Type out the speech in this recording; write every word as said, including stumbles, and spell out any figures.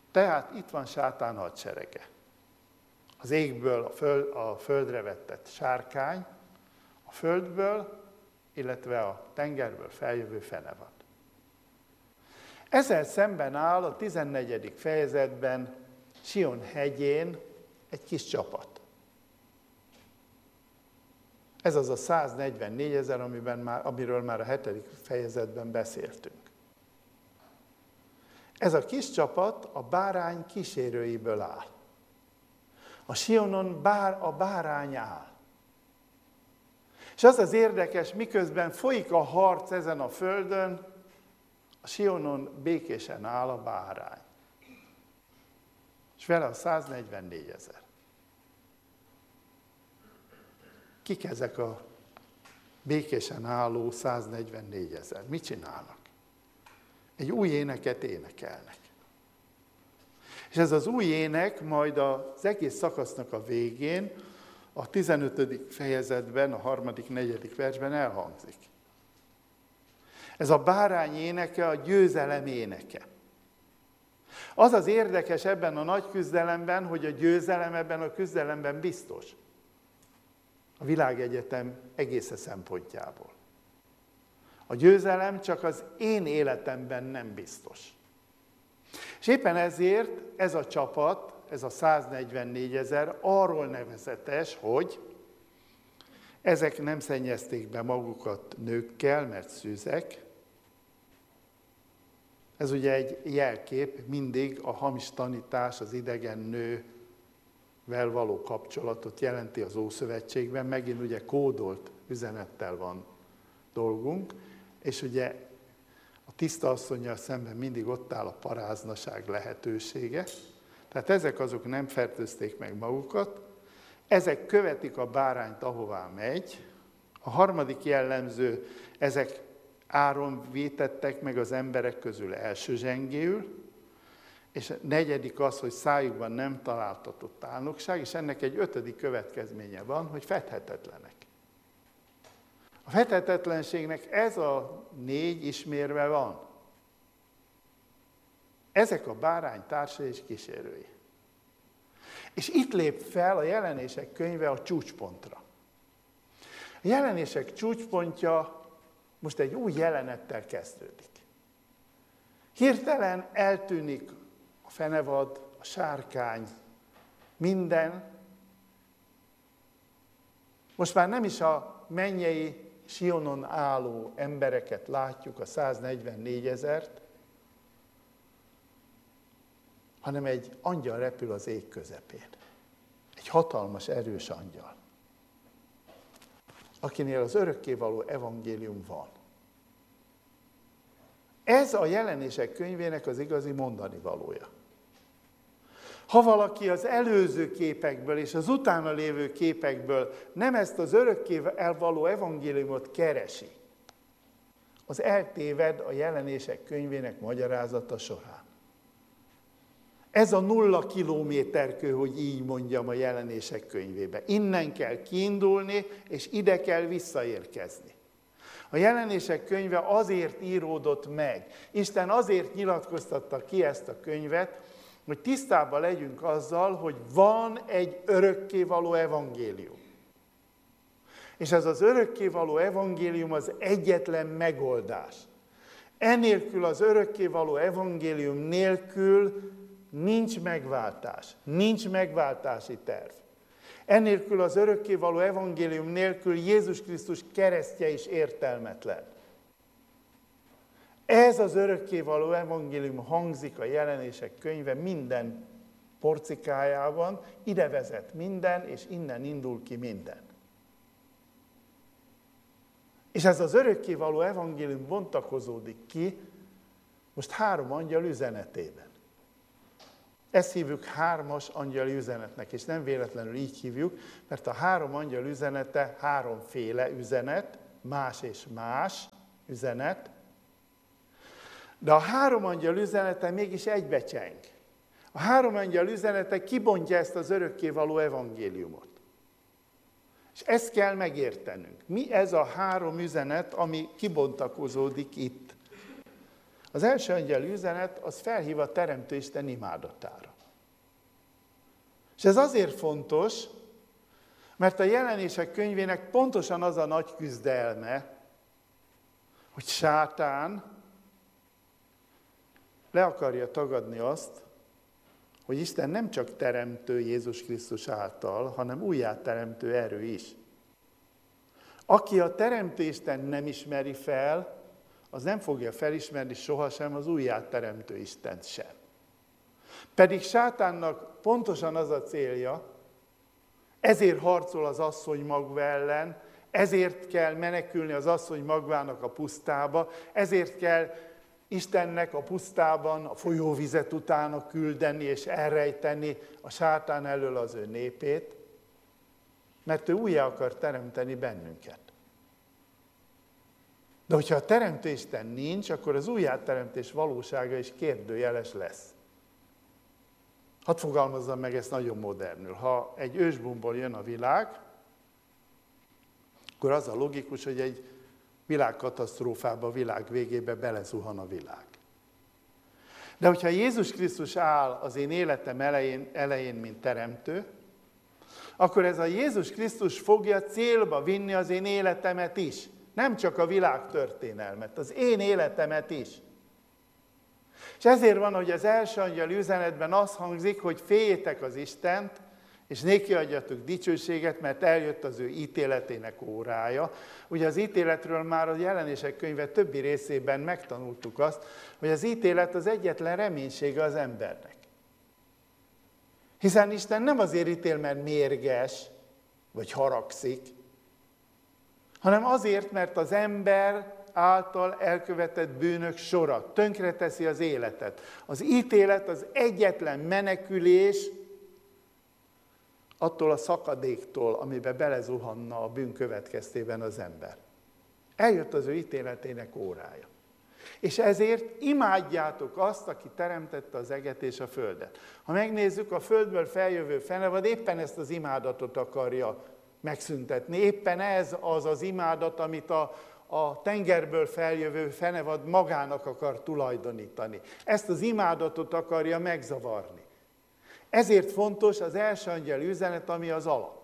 Tehát itt van sátán hadserege. Az égből a, föld, a földre vetett sárkány, a földből, illetve a tengerből feljövő fenevad. Ezzel szemben áll a tizennegyedik fejezetben Sion hegyén egy kis csapat. Ez az a száznegyvennégyezer, amiben már, amiről már a hetedik fejezetben beszéltünk. Ez a kis csapat a bárány kísérőiből áll. A Sionon bár, a bárány áll. És az az érdekes, miközben folyik a harc ezen a földön, a Sionon békésen áll a bárány. És vele a száznegyvennégyezer. Kik ezek a békésen álló száznegyvennégyezer? Mit csinálnak? Egy új éneket énekelnek. És ez az új ének majd az egész szakasznak a végén, a tizenötödik fejezetben, a harmadik, negyedik versben elhangzik. Ez a bárány éneke a győzelem éneke. Az az érdekes ebben a nagy küzdelemben, hogy a győzelem ebben a küzdelemben biztos. A világegyetem egész szempontjából. A győzelem csak az én életemben nem biztos. És éppen ezért ez a csapat, ez a száznegyvennégyezer arról nevezetes, hogy ezek nem szennyezték be magukat nőkkel, mert szűzek. Ez ugye egy jelkép, mindig a hamis tanítás, az idegen nővel való kapcsolatot jelenti az Ószövetségben. Megint ugye kódolt üzenettel van dolgunk, és ugye a tiszta asszonnyal szemben mindig ott áll a paráznaság lehetősége. Tehát ezek azok nem fertőzték meg magukat, ezek követik a bárányt, ahová megy. A harmadik jellemző, ezek áron vétettek meg az emberek közül elsőzsengéül, és a negyedik az, hogy szájukban nem találtatott álnokság, és ennek egy ötödik következménye van, hogy fedhetetlenek. A fedhetetlenségnek ez a négy ismérve van. Ezek a bárány társai és kísérői. És itt lép fel a Jelenések könyve a csúcspontra. A Jelenések csúcspontja most egy új jelenettel kezdődik. Hirtelen eltűnik a fenevad, a sárkány, minden. Most már nem is a mennyei Sionon álló embereket látjuk, a száznegyvennégyezert, hanem egy angyal repül az ég közepén. Egy hatalmas, erős angyal, akinél az örökkévaló evangélium van. Ez a Jelenések könyvének az igazi mondani valója. Ha valaki az előző képekből és az utána lévő képekből nem ezt az örökkévaló evangéliumot keresi, az eltéved a Jelenések könyvének magyarázata során. Ez a nulla kilométerkő, hogy így mondjam, a Jelenések könyvébe. Innen kell kiindulni, és ide kell visszaérkezni. A Jelenések könyve azért íródott meg. Isten azért nyilatkoztatta ki ezt a könyvet, hogy tisztában legyünk azzal, hogy van egy örökkévaló evangélium. És ez az örökkévaló evangélium az egyetlen megoldás. Enélkül, az örökkévaló evangélium nélkül nincs megváltás, nincs megváltási terv. Ennélkül, az örökkévaló evangélium nélkül Jézus Krisztus keresztje is értelmetlen. Ez az örökkévaló evangélium hangzik a Jelenések könyve minden porcikájában, ide vezet minden, és innen indul ki minden. És ez az örökkévaló evangélium bontakozódik ki most három angyal üzenetében. Ezt hívjuk hármas angyali üzenetnek, és nem véletlenül így hívjuk, mert a három angyal üzenete háromféle üzenet, más és más üzenet, de a három angyal üzenete mégis egybecseng. A három angyal üzenete kibontja ezt az örökkévaló evangéliumot. És ezt kell megértenünk. Mi ez a három üzenet, ami kibontakozódik itt? Az első angyali üzenet az felhív a Teremtő Isten imádatára. És ez azért fontos, mert a Jelenések könyvének pontosan az a nagy küzdelme, hogy sátán le akarja tagadni azt, hogy Isten nem csak teremtő Jézus Krisztus által, hanem újjáteremtő erő is. Aki a teremtő Isten nem ismeri fel, az nem fogja felismerni sohasem az újjáteremtő Istent sem. Pedig sátánnak pontosan az a célja, ezért harcol az asszony magva ellen, ezért kell menekülni az asszony magvának a pusztába, ezért kell Istennek a pusztában a folyóvizet utána küldeni és elrejteni a sátán elől az ő népét, mert ő újjá akar teremteni bennünket. De hogyha a teremtő Isten nincs, akkor az újjáteremtés valósága is kérdőjeles lesz. Hadd fogalmazzam meg ezt nagyon modernül. Ha egy ősbumból jön a világ, akkor az a logikus, hogy egy világkatasztrófába, a világ végébe belezuhan a világ. De hogyha Jézus Krisztus áll az én életem elején, elején, mint teremtő, akkor ez a Jézus Krisztus fogja célba vinni az én életemet is. Nem csak a világ történelmet, az én életemet is. És ezért van, hogy az első angyali üzenetben az hangzik, hogy féljétek az Istent, és néki adjatok dicsőséget, mert eljött az ő ítéletének órája. Ugye az ítéletről már a Jelenések könyve többi részében megtanultuk azt, hogy az ítélet az egyetlen reménysége az embernek. Hiszen Isten nem azért ítél, mert mérges, vagy haragszik, hanem azért, mert az ember által elkövetett bűnök sora tönkreteszi az életet. Az ítélet az egyetlen menekülés attól a szakadéktól, amiben belezuhanna a bűn következtében az ember. Eljött az ő ítéletének órája. És ezért imádjátok azt, aki teremtette az eget és a földet. Ha megnézzük, a földből feljövő fenevad éppen ezt az imádatot akarja megszüntetni. Éppen ez az az imádat, amit a, a tengerből feljövő fenevad magának akar tulajdonítani. Ezt az imádatot akarja megzavarni. Ezért fontos az első angyali üzenet, ami az alap.